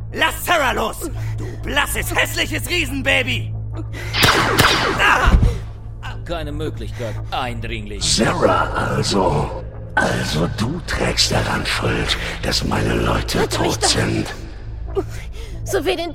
Lass Sarah los! Du blasses, hässliches Riesenbaby! Keine Möglichkeit, Eindringling. Sarah also. Also du trägst daran Schuld, dass meine Leute tot sind. So wie den